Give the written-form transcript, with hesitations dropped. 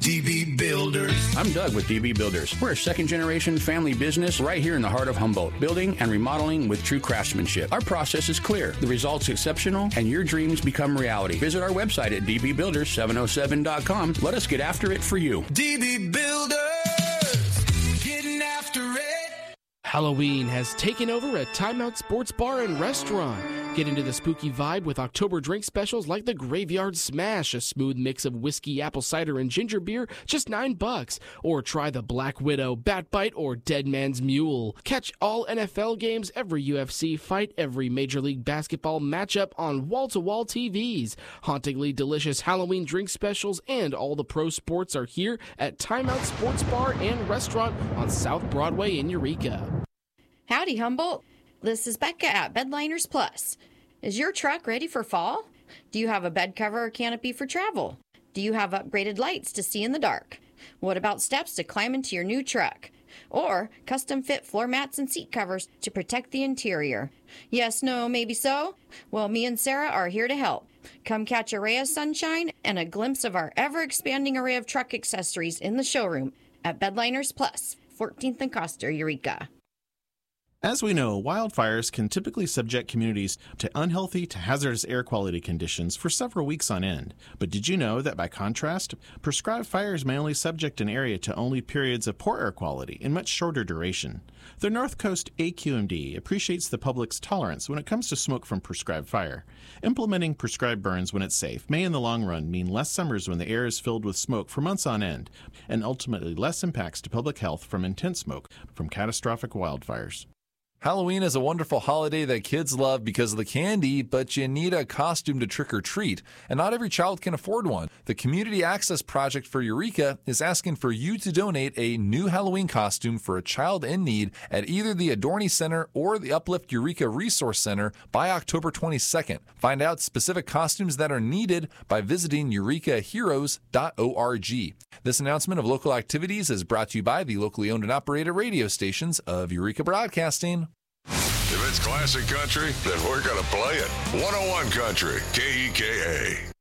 DB Builders. I'm Doug with DB Builders. We're a second-generation family business right here in the heart of Humboldt, building and remodeling with true craftsmanship. Our process is clear, the results exceptional, and your dreams become reality. Visit our website at dbbuilders707.com. Let us get after it for you. DB Builders, getting after it. Halloween has taken over at Timeout Sports Bar and Restaurant. Get into the spooky vibe with October drink specials like the Graveyard Smash, a smooth mix of whiskey, apple cider, and ginger beer, just $9. Or try the Black Widow, Bat Bite, or Dead Man's Mule. Catch all NFL games, every UFC fight, every Major League Basketball matchup on wall-to-wall TVs. Hauntingly delicious Halloween drink specials and all the pro sports are here at Timeout Sports Bar and Restaurant on South Broadway in Eureka. Howdy, Humboldt. This is Becca at Bedliners Plus. Is your truck ready for fall? Do you have a bed cover or canopy for travel? Do you have upgraded lights to see in the dark? What about steps to climb into your new truck? Or custom fit floor mats and seat covers to protect the interior? Yes, no, maybe so? Well, me and Sarah are here to help. Come catch a ray of sunshine and a glimpse of our ever-expanding array of truck accessories in the showroom at Bedliners Plus, 14th and Coster, Eureka. As we know, wildfires can typically subject communities to unhealthy to hazardous air quality conditions for several weeks on end. But did you know that by contrast, prescribed fires may only subject an area to only periods of poor air quality in much shorter duration? The North Coast AQMD appreciates the public's tolerance when it comes to smoke from prescribed fire. Implementing prescribed burns when it's safe may in the long run mean less summers when the air is filled with smoke for months on end, and ultimately less impacts to public health from intense smoke from catastrophic wildfires. Halloween is a wonderful holiday that kids love because of the candy, but you need a costume to trick or treat, and not every child can afford one. The Community Access Project for Eureka is asking for you to donate a new Halloween costume for a child in need at either the Adorney Center or the Uplift Eureka Resource Center by October 22nd. Find out specific costumes that are needed by visiting eurekaheroes.org. This announcement of local activities is brought to you by the locally owned and operated radio stations of Eureka Broadcasting. If it's classic country, then we're going to play it. 101 Country, KEKA.